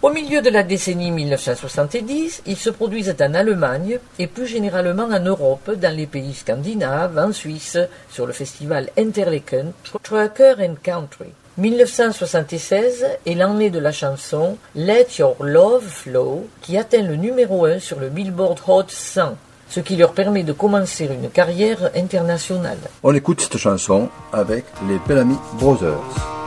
Au milieu de la décennie 1970, ils se produisent en Allemagne et plus généralement en Europe, dans les pays scandinaves, en Suisse, sur le festival Interlaken, Trucker and Country. 1976 est l'année de la chanson Let Your Love Flow, qui atteint le numéro 1 sur le Billboard Hot 100, ce qui leur permet de commencer une carrière internationale. On écoute cette chanson avec les Bellamy Brothers.